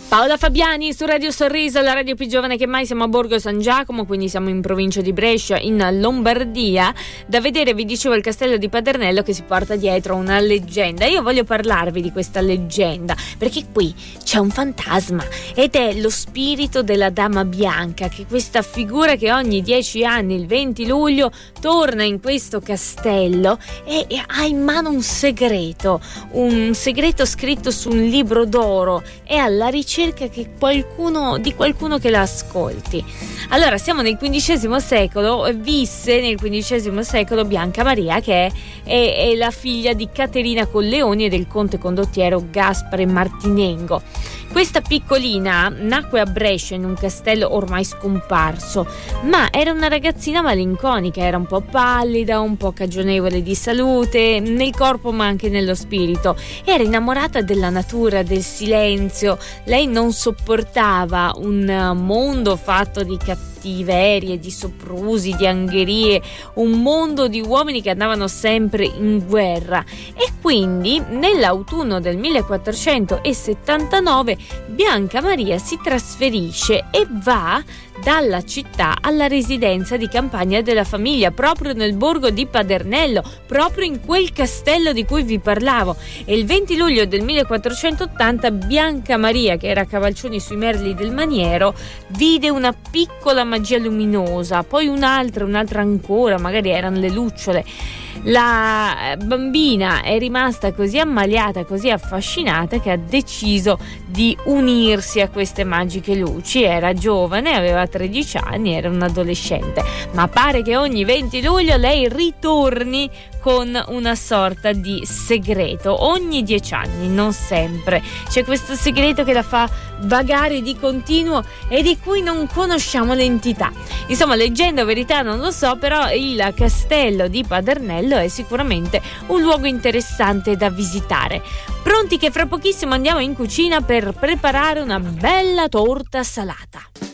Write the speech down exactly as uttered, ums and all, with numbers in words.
Paola Fabiani su Radio Sorriso, la radio più giovane che mai. Siamo a Borgo San Giacomo, quindi siamo in provincia di Brescia, in Lombardia. Da vedere, vi dicevo, il castello di Padernello che si porta dietro una leggenda. Io voglio parlarvi di questa leggenda perché qui c'è un fantasma ed è lo spirito della Dama Bianca, che è questa figura che ogni dieci anni, il venti luglio, torna in questo castello e, e ha in mano un segreto, un segreto scritto su un libro d'oro, e alla ricerca che qualcuno di qualcuno che la ascolti. Allora, siamo nel quindicesimo secolo, visse nel quindicesimo secolo Bianca Maria, che è, è, è la figlia di Caterina Colleoni e del conte condottiero Gaspare Martinengo. Questa piccolina nacque a Brescia in un castello ormai scomparso, ma era una ragazzina malinconica, era un po' pallida, un po' cagionevole di salute, nel corpo ma anche nello spirito. Era innamorata della natura, del silenzio. Lei non sopportava un mondo fatto di cattiverie, di soprusi, di angherie, un mondo di uomini che andavano sempre in guerra. E quindi nell'autunno del millequattrocentosettantanove Bianca Maria si trasferisce e va dalla città alla residenza di campagna della famiglia, proprio nel borgo di Padernello, proprio in quel castello di cui vi parlavo. E il venti luglio del millequattrocentottanta Bianca Maria, che era a cavalcioni sui merli del maniero, vide una piccola magia luminosa, poi un'altra, un'altra ancora, magari erano le lucciole. La bambina è rimasta così ammaliata, così affascinata, che ha deciso di unirsi a queste magiche luci. Era giovane, aveva tredici anni, era un adolescente, ma pare che ogni venti luglio lei ritorni con una sorta di segreto. Ogni dieci anni, non sempre, c'è questo segreto che la fa vagare di continuo e di cui non conosciamo l'entità. Insomma, leggenda o verità non lo so, però il castello di Padernello è sicuramente un luogo interessante da visitare. Pronti che fra pochissimo andiamo in cucina per preparare una bella torta salata.